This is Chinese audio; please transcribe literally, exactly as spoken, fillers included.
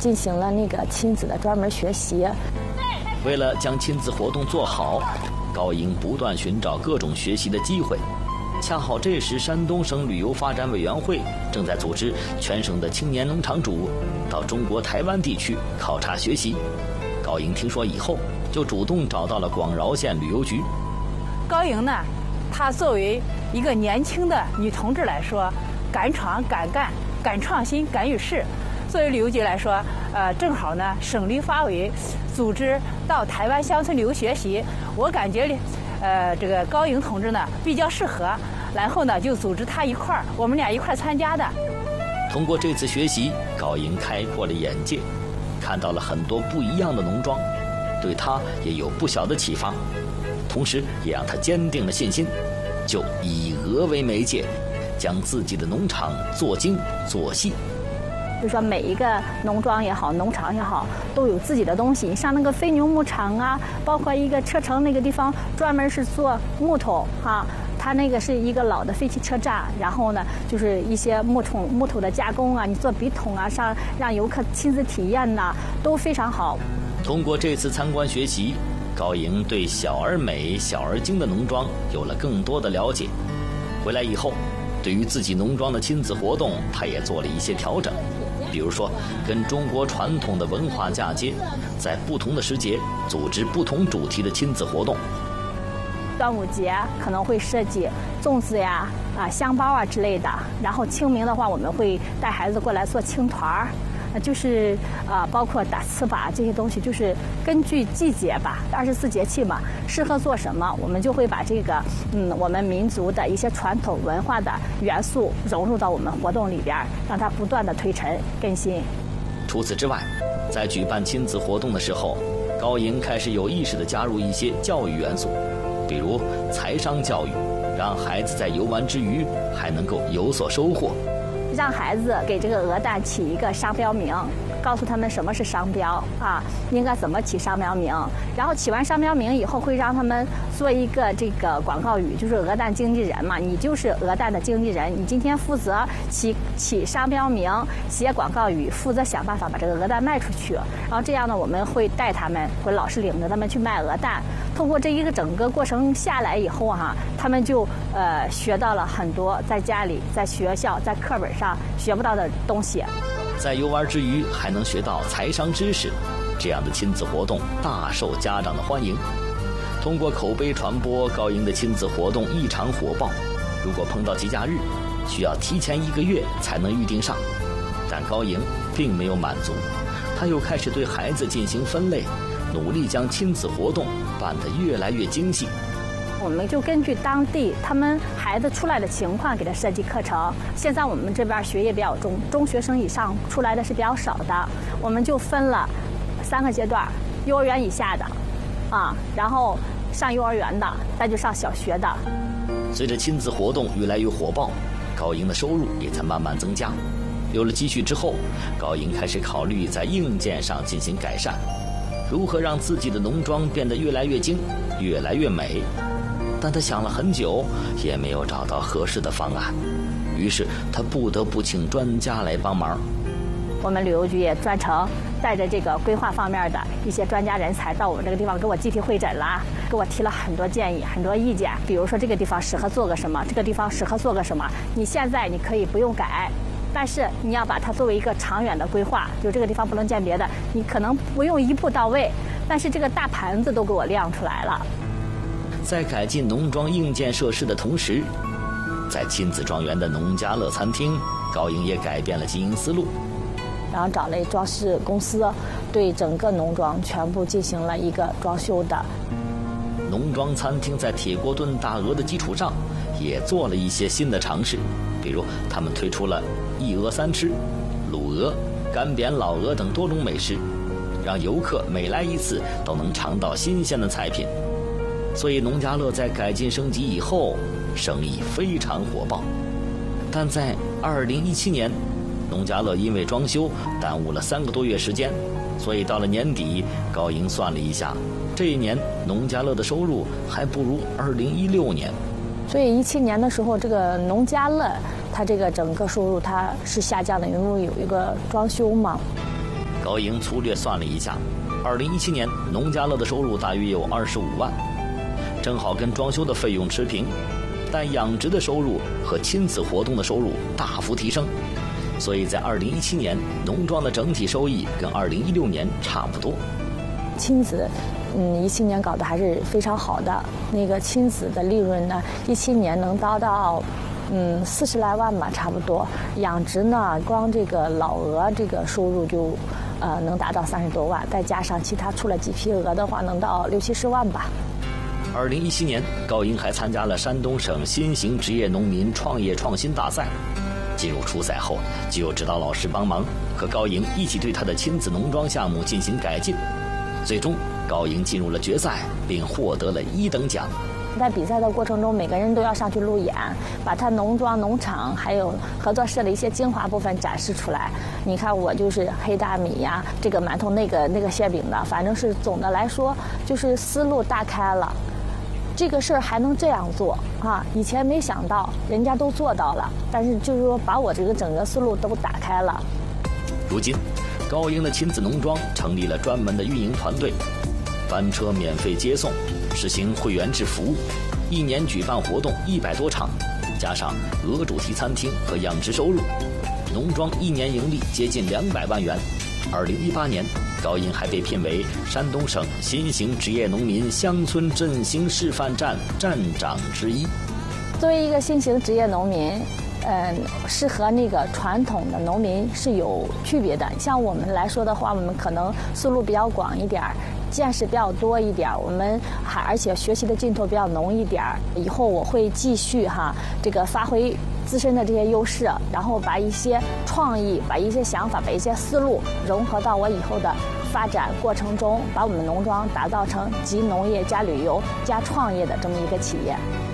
进行了那个亲子的专门学习。 为了将亲子活动做好，高英不断寻找各种学习的机会。恰好这时，山东省旅游发展委员会正在组织全省的青年农场主到中国台湾地区考察学习。高英听说以后，就主动找到了广饶县旅游局。 高英呢，她作为一个年轻的女同志来说，敢闯敢干，敢创新，敢于试。作为旅游局来说，呃，正好呢，省旅发委组织到台湾乡村旅游学习，我感觉，呃，这个高英同志呢比较适合，然后呢就组织她一块儿，我们俩一块儿参加的。 通过这次学习，高英开阔了眼界，看到了很多不一样的农庄，对她也有不小的启发，同时也让她坚定了信心，就以鹅为媒介，将自己的农场做精做细。 就说每一个农庄也好，农场也好，都有自己的东西。你像那个飞牛牧场啊，包括一个车城那个地方，专门是做木头啊，它那个是一个老的废弃车站，然后呢，就是一些木头木头的加工啊，你做笔筒啊，上让游客亲自体验呐、啊，都非常好。 通过这次参观学习，高英对小而美、小而精的农庄有了更多的了解。回来以后，对于自己农庄的亲子活动，他也做了一些调整。比如说，跟中国传统的文化嫁接，在不同的时节组织不同主题的亲子活动。 端午节可能会设计粽子呀、啊香包啊之类的，然后清明的话，我们会带孩子过来做青团儿，就是啊，包括打糍粑这些东西，就是根据季节吧，二十四节气嘛，适合做什么，我们就会把这个嗯我们民族的一些传统文化的元素融入到我们活动里边，让它不断的推陈更新。 除此之外，在举办亲子活动的时候，高英开始有意识地加入一些教育元素，比如财商教育，让孩子在游玩之余还能够有所收获。 让孩子给这个鹅蛋起一个商标名，告诉他们什么是商标啊，应该怎么起商标名。然后起完商标名以后，会让他们做一个这个广告语，就是鹅蛋经纪人嘛，你就是鹅蛋的经纪人，你今天负责起起商标名、写广告语，负责想办法把这个鹅蛋卖出去。然后这样呢，我们会带他们，或者老师领着他们去卖鹅蛋。通过这一个整个过程下来以后哈、啊，他们就呃学到了很多在家里、在学校、在课本上学不到的东西。 在游玩之余还能学到财商知识，这样的亲子活动大受家长的欢迎。通过口碑传播，高英的亲子活动异常火爆。如果碰到节假日，需要提前一个月才能预定上。但高英并没有满足，他又开始对孩子进行分类，努力将亲子活动办得越来越精细。 我们就根据当地他们孩子出来的情况给他设计课程。现在我们这边学业比较重，中学生以上出来的是比较少的，我们就分了三个阶段：幼儿园以下的，啊，然后上幼儿园的，再就上小学的。 随着亲子活动越来越火爆，高英的收入也在慢慢增加。有了积蓄之后，高英开始考虑在硬件上进行改善，如何让自己的农庄变得越来越精、越来越美。但他想了很久，也没有找到合适的方案，于是他不得不请专家来帮忙。 我们旅游局也专程带着这个规划方面的一些专家人才到我们这个地方给我集体会诊了，给我提了很多建议、很多意见。比如说这个地方适合做个什么，这个地方适合做个什么，你现在你可以不用改，但是你要把它作为一个长远的规划，就这个地方不能见别的，你可能不用一步到位，但是这个大盘子都给我亮出来了。 在改进农庄硬件设施的同时，在亲子庄园的农家乐餐厅，高英也改变了经营思路， 然后找了装饰公司，对整个农庄全部进行了一个装修的。 农庄餐厅在铁锅炖大鹅的基础上，也做了一些新的尝试，比如他们推出了一鹅三吃、卤鹅、干煸老鹅等多种美食，让游客每来一次都能尝到新鲜的菜品。所以农家乐在改进升级以后，生意非常火爆。但在二零一七年，农家乐因为装修耽误了三个多月时间，所以到了年底，高英算了一下，这一年农家乐的收入还不如二零一六年。 所以一七年的时候，这个农家乐它这个整个收入它是下降的，因为有一个装修嘛。 高英粗略算了一下，二零一七年农家乐的收入大约有二十五万，正好跟装修的费用持平，但养殖的收入和亲子活动的收入大幅提升，所以在二零一七年农庄的整体收益跟二零一六年差不多。 亲子，嗯，一七年搞得还是非常好的。那个亲子的利润呢，一七年能达到，嗯，四十来万吧，差不多。养殖呢，光这个老鹅这个收入就，呃，能达到三十多万，再加上其他出了几批鹅的话，能到六七十万吧。 二零一七年，高英还参加了山东省新型职业农民创业创新大赛。进入初赛后，就有指导老师帮忙，和高英一起对他的亲子农庄项目进行改进。最终，高英进入了决赛，并获得了一等奖。 在比赛的过程中，每个人都要上去路演，把他农庄、农场还有合作社的一些精华部分展示出来。你看，我就是黑大米呀，这个馒头，那个那个馅饼的，反正是总的来说，就是思路大开了。这个事儿还能这样做啊！以前没想到，人家都做到了，但是就是说把我这个整个思路都打开了。 如今，高英的亲子农庄成立了专门的运营团队，班车免费接送，实行会员制服务，一年举办活动一百多场，加上鹅主题餐厅和养殖收入，农庄一年盈利接近两百万元。二零一八年，高英还被聘为山东省新型职业农民乡村振兴示范站站长之一。 作为一个新型职业农民，嗯，是和那个传统的农民是有区别的。像我们来说的话，我们可能思路比较广一点儿，见识比较多一点儿，我们还而且学习的劲头比较浓一点儿。以后我会继续哈，这个发挥自身的这些优势，然后把一些创意、把一些想法、把一些思路融合到我以后的发展过程中，把我们农庄打造成集农业加旅游加创业的这么一个企业。